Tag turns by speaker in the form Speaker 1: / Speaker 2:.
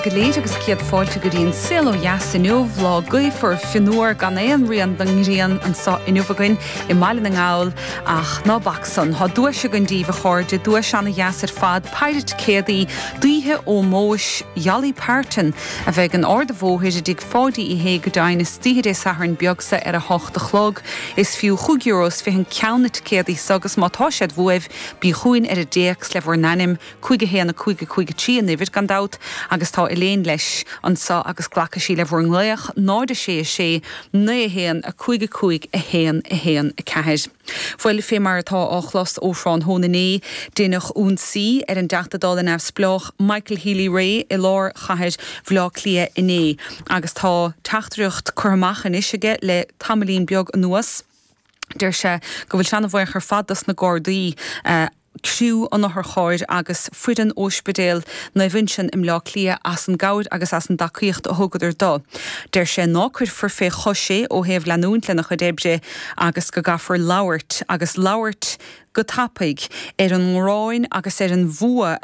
Speaker 1: go léide agus ciad fáilte go dtíon sil ó jaas in nuamhlá gaoifar finúir gan éon rian don rian an sa in nuamhagain I maile na ngáil ach ná bachsan. Tá dúise go díomh cháirde, dúis anna jaas ar fad, pairid céadaí, duithe ó móis Yali Parton a bheith an orda bhóhéide dig fádaí I hé go dain is tíad é saharn beagsa ar a hocht a chlog is fiú €5 fi an ceannit céadaí sagus má tá siad bhuaibh bí chuin ar a déach le bhór nanim chuige héana chuige tí an nifid gan dat agus tá Elaine leis an sa agus ghlacha sí le bhór an léach náide sé nu a héan a chuige a héan a ceir. Foiile fé mar atá áchlas ó Frán Hónané dénach ún sí ar an deachtadáil in efsplách Michael Healy-Rae I lár chaid bhlá clia iné agus tá teachtareacht chuirmach an isige le tamlín beag an nuas. Der se go bhfuil seanna bhaich ar fadas na Gardaí Criú an nachar cháir agus fridan óspedéil na bhainsin im lá clia as an gaud agus as an dacaíocht a thugad ar dá. Der sé nácuir for fé chosé ó héamh leanúnt le nach a déibse agus go gafar labhairt agus labhairt go tapaig ar an ngráin agus ar an bhua